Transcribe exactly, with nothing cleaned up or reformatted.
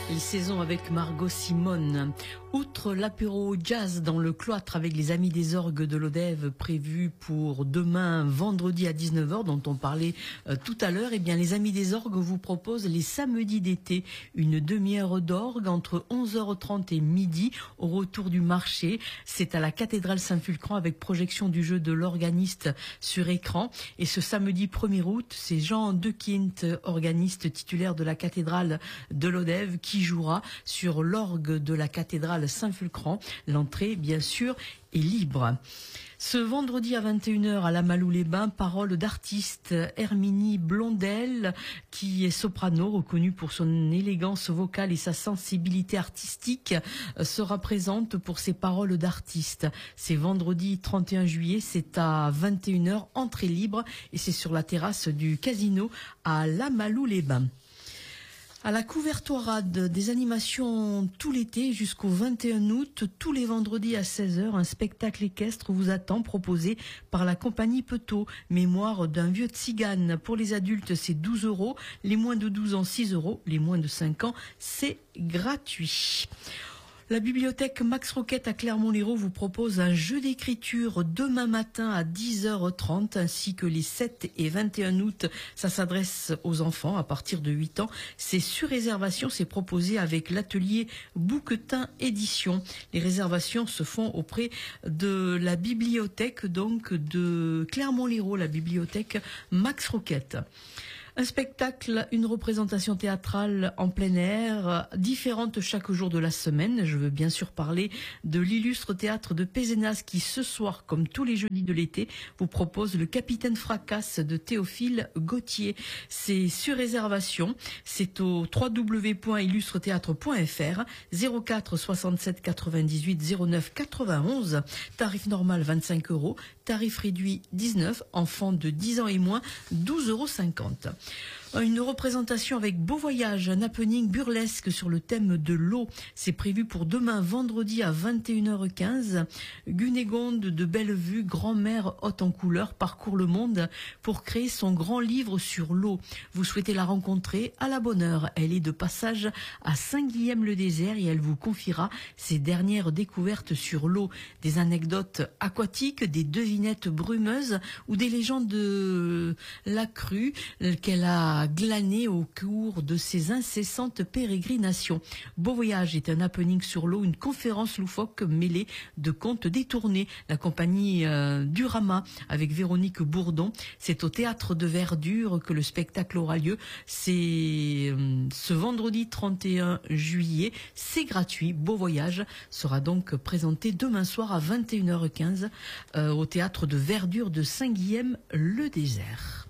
Et saison avec Margot Simone. Outre l'apéro jazz dans le cloître avec les Amis des Orgues de l'Odève prévu pour demain vendredi à dix-neuf heures dont on parlait euh, tout à l'heure, eh bien les Amis des Orgues vous proposent les samedis d'été une demi-heure d'orgue entre onze heures trente et midi au retour du marché. C'est à la cathédrale Saint-Fulcran avec projection du jeu de l'organiste sur écran. Et ce samedi premier août, c'est Jean Dequint, organiste titulaire de la cathédrale de l'Odève, qui jouera sur l'orgue de la cathédrale Saint-Fulcran. L'entrée, bien sûr, est libre. Ce vendredi à vingt et une heures à la Malou-les-Bains, parole d'artiste Herminie Blondel, qui est soprano, reconnue pour son élégance vocale et sa sensibilité artistique, sera présente pour ses paroles d'artiste. C'est vendredi trente et un juillet, c'est à vingt et une heures, entrée libre, et c'est sur la terrasse du casino à la Malou-les-Bains. À la Couvertoirade, des animations tout l'été jusqu'au vingt et un août, tous les vendredis à seize heures, un spectacle équestre vous attend, proposé par la compagnie Petot, mémoire d'un vieux tzigane. Pour les adultes, c'est douze euros, les moins de douze ans, six euros, les moins de cinq ans, c'est gratuit. La bibliothèque Max Roquette à Clermont-Lérault vous propose un jeu d'écriture demain matin à dix heures trente ainsi que les sept et vingt et un août. Ça s'adresse aux enfants à partir de huit ans. C'est sur réservation, c'est proposé avec l'atelier Bouquetin Édition. Les réservations se font auprès de la bibliothèque donc de Clermont-Lérault, la bibliothèque Max Roquette. Un spectacle, une représentation théâtrale en plein air, différente chaque jour de la semaine. Je veux bien sûr parler de l'illustre théâtre de Pézenas qui, ce soir, comme tous les jeudis de l'été, vous propose le Capitaine Fracasse de Théophile Gautier. C'est sur réservation. C'est au w w w point illustre théâtre point f r, zéro quatre soixante-sept quatre-vingt-dix-huit zéro neuf quatre-vingt-onze. Tarif normal vingt-cinq euros, tarif réduit dix-neuf, enfants de dix ans et moins douze euros cinquante. Une représentation avec Beau Voyage, un happening burlesque sur le thème de l'eau. C'est prévu pour demain vendredi à vingt et une heures quinze. Gunégonde de Bellevue, grand-mère haute en couleur, parcourt le monde pour créer son grand livre sur l'eau. Vous souhaitez la rencontrer à la bonne heure. Elle est de passage à Saint-Guilhem-le-Désert et elle vous confiera ses dernières découvertes sur l'eau. Des anecdotes aquatiques, des devinettes brumeuses ou des légendes de la crue qu'elle a glané au cours de ses incessantes pérégrinations. Beau Voyage est un happening sur l'eau, une conférence loufoque mêlée de contes détournés. La compagnie euh, Durama avec Véronique Bourdon. C'est au Théâtre de Verdure que le spectacle aura lieu. C'est euh, ce vendredi trente et un juillet. C'est gratuit. Beau Voyage sera donc présenté demain soir à vingt et une heures quinze euh, au Théâtre de Verdure de Saint-Guilhem-le-Désert.